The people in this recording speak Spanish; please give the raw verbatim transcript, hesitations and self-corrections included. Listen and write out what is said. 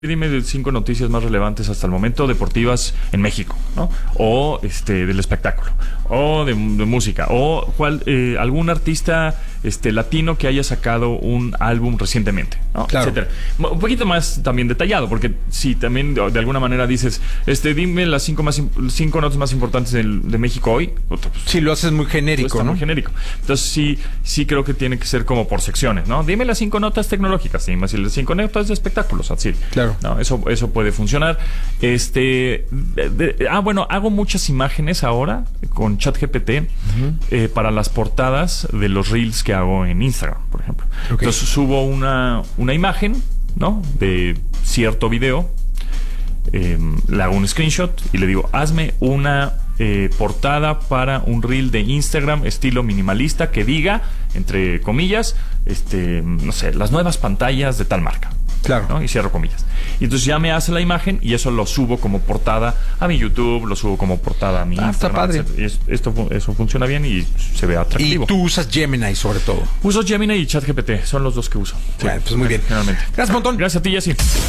Dime de cinco noticias más relevantes hasta el momento deportivas en México, ¿no? O este del espectáculo, o de, de música, o cuál, eh, algún artista este latino que haya sacado un álbum recientemente, ¿no? Claro. Etcétera. Un poquito más también detallado, porque si también de, de alguna manera dices, este, dime las cinco más cinco notas más importantes del, de México hoy. Pues, sí, lo haces muy genérico, está ¿no? Muy genérico. Entonces sí, sí creo que tiene que ser como por secciones, ¿no? Dime las cinco notas tecnológicas, dime las cinco notas de espectáculos, así. Claro. No, eso, eso puede funcionar. Este, de, de, ah, bueno, hago muchas imágenes ahora con ChatGPT uh-huh. eh, para las portadas de los reels que hago en Instagram, por ejemplo. Okay. Entonces subo una, una imagen, ¿no? De cierto video, eh, le hago un screenshot y le digo, hazme una eh, portada para un reel de Instagram estilo minimalista que diga, entre comillas, este, no sé, las nuevas pantallas de tal marca. Claro. ¿No? Y cierro comillas. Y entonces ya me hace la imagen y eso lo subo como portada a mi YouTube, lo subo como portada a mi ah, Instagram. Está padre. Y esto, eso funciona bien y se ve atractivo. Y tú usas Gemini sobre todo. Uso Gemini y ChatGPT, son los dos que uso. Bueno, sí, pues muy bien. Generalmente. Gracias un montón. Gracias a ti, Jessy.